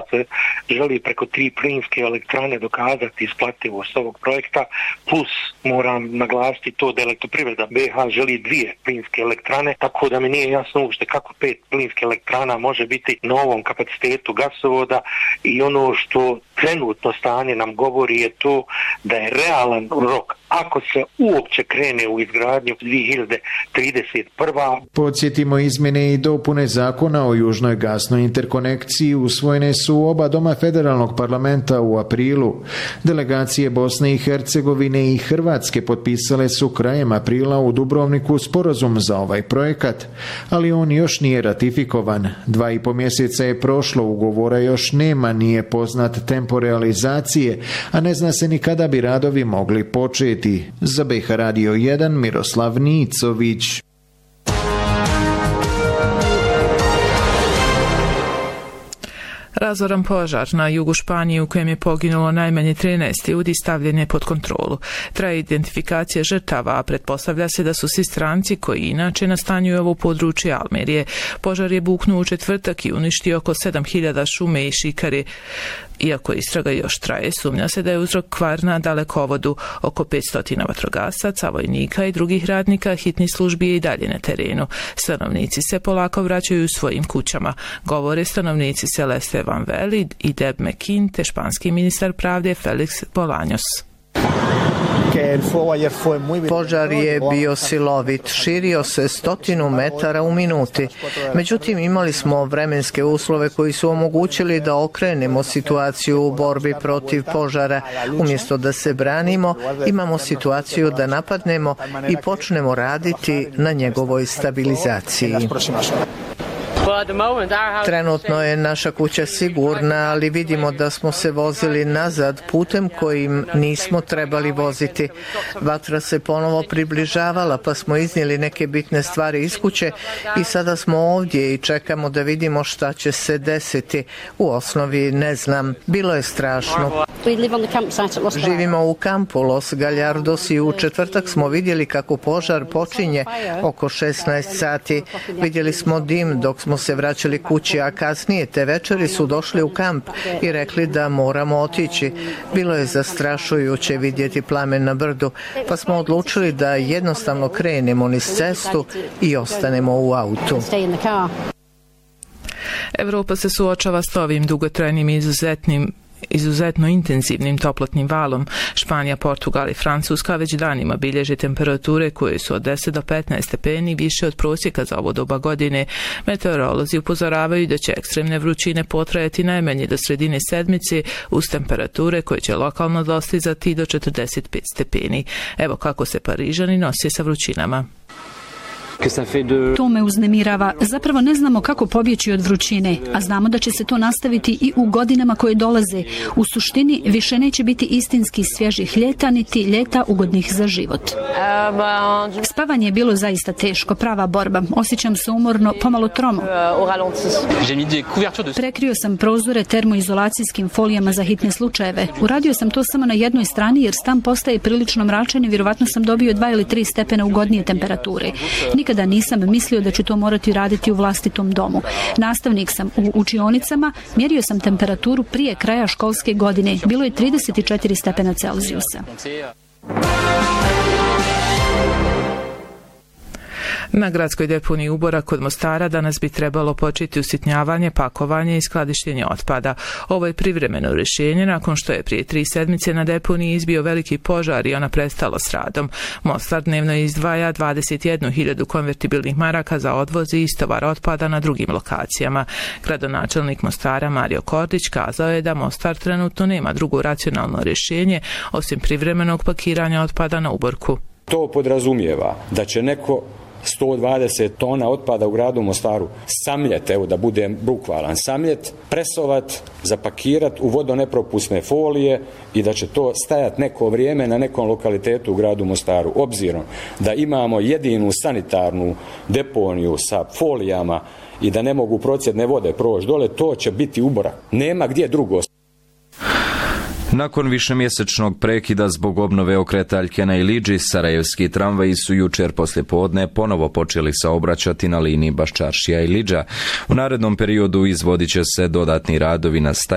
se želi preko 3 plinske elektrane dokazati isplativost ovog projekta, plus moram naglasiti to da Elektroprivreda BiH želi 2 plinske elektrane, tako da mi nije jasno uopšte kako 5 plinske elektrana može biti na ovom kapacitetu gasovoda i ono što trenutno stanje nam govori je to da je realan rok ako se uopće krene u izgradnju 2031. Podsjetimo, izmjene i dopune zakona o južnoj gasnoj interkonekciji usvojene su u oba doma federalnog parlamenta u aprilu. Delegacije Bosne i Hercegovine i Hrvatske potpisale su krajem aprila u Dubrovniku sporazum za ovaj projekat, ali on još nije ratifikovan. 2,5 mjeseca je prošlo, ugovora još nema, nije poznat tempo realizacije, a ne zna se ni kada bi radovi mogli početi. Za BiH Radio 1 Miroslav Nicović. Razoran požar na jugu Španije u kojem je poginulo najmanje 13 ljudi stavljen je pod kontrolu. Traje identifikacija žrtava, a pretpostavlja se da su svi stranci koji inače nastanjuju ovo područje Almerije. Požar je buknuo u četvrtak i uništio oko 7000 šume i šikare. Iako istraga još traje, sumnja se da je uzrok kvar na dalekovodu. Oko 500 vatrogasaca, vojnika i drugih radnika hitnih službi je i dalje na terenu. Stanovnici se polako vraćaju svojim kućama. Govore stanovnici Celeste Van Veli i Deb McKean te španski ministar pravde Felix Bolaños. Požar je bio silovit, širio se 100 metara u minuti. Međutim, imali smo vremenske uslove koji su omogućili da okrenemo situaciju u borbi protiv požara. Umjesto da se branimo, imamo situaciju da napadnemo i počnemo raditi na njegovoj stabilizaciji. Trenutno je naša kuća sigurna, ali vidimo da smo se vozili nazad putem kojim nismo trebali voziti. Vatra se ponovo približavala, pa smo iznijeli neke bitne stvari iz kuće i sada smo ovdje i čekamo da vidimo šta će se desiti. U osnovi ne znam. Bilo je strašno. Živimo u kampu Los Gallardos i u četvrtak smo vidjeli kako požar počinje oko 16 sati. Vidjeli smo dim dok smo se vraćali kući, a kasnije te večeri su došli u kamp i rekli da moramo otići. Bilo je zastrašujuće vidjeti plamen na brdu, pa smo odlučili da jednostavno krenemo niz cestu i ostanemo u autu. Evropa se suočava s ovim dugotrajnim i izuzetno intenzivnim toplotnim valom. Španija, Portugal i Francuska već danima bilježe temperature koje su od 10 do 15 stepeni više od prosjeka za ovo doba godine. Meteorolozi upozoravaju da će ekstremne vrućine potrajati najmanje do sredine sedmice uz temperature koje će lokalno dostizati do 45 stepeni. Evo kako se Parižani nose sa vrućinama. To me uznemirava. Zapravo ne znamo kako pobjeći od vrućine, a znamo da će se to nastaviti i u godinama koje dolaze. U suštini više neće biti istinski svježih ljeta, niti ljeta ugodnih za život. Spavanje je bilo zaista teško, prava borba. Osjećam se umorno, pomalo tromo. Prekrio sam prozore termoizolacijskim folijama za hitne slučajeve. Uradio sam to samo na jednoj strani jer stan postaje prilično mračan i vjerovatno sam dobio 2 ili 3 stepena ugodnije temperature. Nikada nisam mislio da ću to morati raditi u vlastitom domu. Nastavnik sam u učionicama, mjerio sam temperaturu prije kraja školske godine. Bilo je 34 stepena Celzijusa. Na gradskoj deponiji Ubora kod Mostara danas bi trebalo početi usitnjavanje, pakovanje i skladištenje otpada. Ovo je privremeno rješenje nakon što je prije 3 sedmice na deponiji izbio veliki požar i ona prestala s radom. Mostar dnevno izdvaja 21.000 konvertibilnih maraka za odvoz i istovar otpada na drugim lokacijama. Gradonačelnik Mostara Mario Kordić kazao je da Mostar trenutno nema drugo racionalno rješenje osim privremenog pakiranja otpada na Uborku. To podrazumijeva da će neko 120 tona otpada u gradu Mostaru samljet, evo da budem bukvalan, samljet, presovat, zapakirat u vodonepropusne folije i da će to stajati neko vrijeme na nekom lokalitetu u gradu Mostaru. Obzirom da imamo jedinu sanitarnu deponiju sa folijama i da ne mogu procjedne vode proći dole, to će biti Ubora. Nema gdje drugo. Nakon višemjesečnog prekida zbog obnove okretaljke na Ilidži, sarajevski tramvaji su jučer poslijepodne ponovo počeli saobraćati na liniji Baščaršija-Ilidža. U narednom periodu izvodit će se dodatni radovi na